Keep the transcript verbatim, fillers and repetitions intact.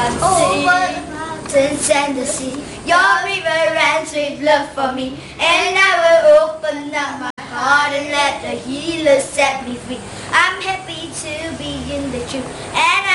over the mountains and the sea. Your river runs with love for me, and I will open up my heart and let the healer set me free. I'm happy to be in the truth, and